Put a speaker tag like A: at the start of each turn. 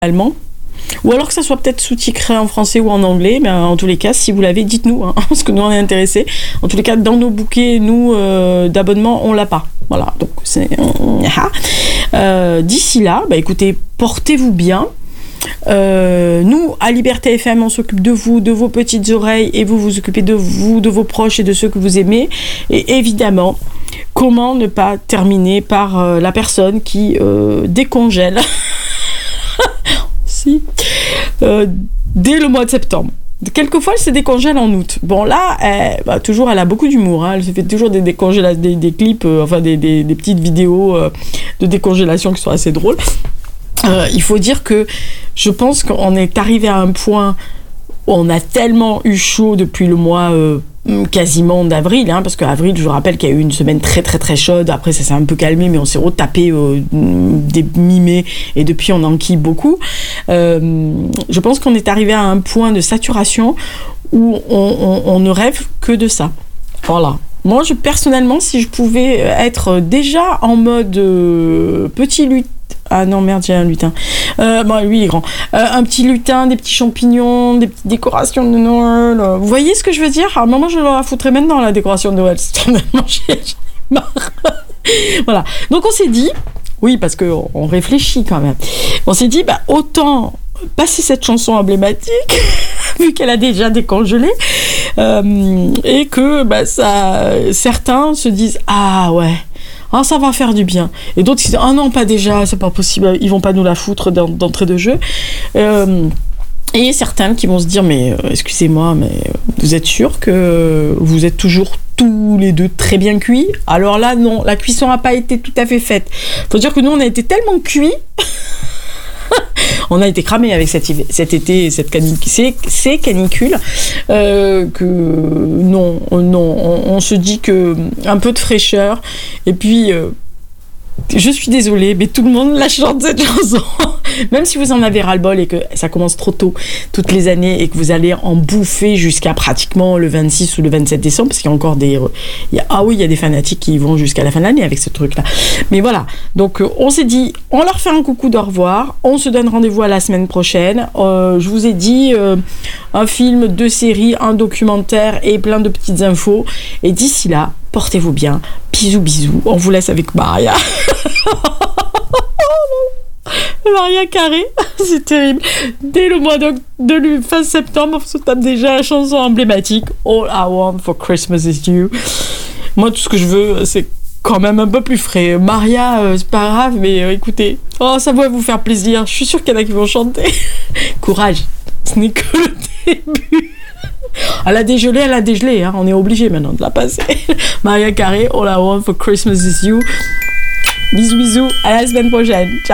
A: allemand. Ou alors que ça soit peut-être sous-titré en français ou en anglais, mais en tous les cas, si vous l'avez, dites-nous, hein, parce que nous on est intéressés. En tous les cas, dans nos bouquets, nous, d'abonnement, on l'a pas. Voilà, donc c'est... d'ici là, écoutez, portez-vous bien. Nous, à Liberté FM, on s'occupe de vous, de vos petites oreilles, et vous vous occupez de vous, de vos proches et de ceux que vous aimez. Et évidemment, comment ne pas terminer par la personne qui décongèle si, dès le mois de septembre. Quelquefois, elle se décongèle en août. Bon, là, toujours, elle a beaucoup d'humour. Hein. Elle se fait toujours des clips, des petites vidéos de décongélation qui sont assez drôles. Il faut dire que je pense qu'on est arrivé à un point où on a tellement eu chaud depuis le mois quasiment d'avril, hein, parce qu'avril, je vous rappelle qu'il y a eu une semaine très très très chaude. Après, ça s'est un peu calmé, mais on s'est retapé des mi-mai, et depuis, on enquille beaucoup. Je pense qu'on est arrivé à un point de saturation où on ne rêve que de ça. Voilà. Moi, personnellement, si je pouvais être déjà en mode petit lutin. Ah non, merde, j'ai un lutin. Lui, il est grand. Un petit lutin, des petits champignons, des petites décorations de Noël. Vous voyez ce que je veux dire? À un moment, je la foutrais même dans la décoration de Noël. J'ai marre. Voilà. Donc, on s'est dit, oui, parce qu'on réfléchit quand même. On s'est dit, autant passer cette chanson emblématique, vu qu'elle a déjà décongelé, et que certains se disent, ah ouais, ah, ça va faire du bien. Et d'autres, ils disent, ah non, pas déjà, c'est pas possible, ils vont pas nous la foutre d'entrée de jeu. Et certains qui vont se dire, mais excusez-moi, mais vous êtes sûr que vous êtes toujours tous les deux très bien cuits? Alors là, non, la cuisson n'a pas été tout à fait faite. Faut dire que nous, on a été tellement cuits, on a été cramés avec cet été, ces canicules, que non, on se dit que un peu de fraîcheur, et puis je suis désolée, mais tout le monde la chante cette chanson. Même si vous en avez ras-le-bol et que ça commence trop tôt toutes les années et que vous allez en bouffer jusqu'à pratiquement le 26 ou le 27 décembre, parce qu'il y a encore il y a des fanatiques qui vont jusqu'à la fin de l'année avec ce truc-là. Mais voilà, donc on s'est dit, on leur fait un coucou d'au revoir, on se donne rendez-vous à la semaine prochaine. Je vous ai dit un film, 2 séries, un documentaire et plein de petites infos. Et d'ici là, portez-vous bien. Bisous, bisous. On vous laisse avec Maria. Maria Carré, c'est terrible. Dès le mois de fin septembre, on se tape déjà la chanson emblématique All I Want for Christmas is You. Moi, tout ce que je veux, c'est quand même un peu plus frais. Maria, c'est pas grave, mais écoutez, ça va vous faire plaisir. Je suis sûre qu'il y en a qui vont chanter. Courage, ce n'est que le début. Elle a dégelé, hein. On est obligé maintenant de la passer. Maria Carré, All I Want for Christmas is You. Bisous, bisous, à la semaine prochaine. Ciao.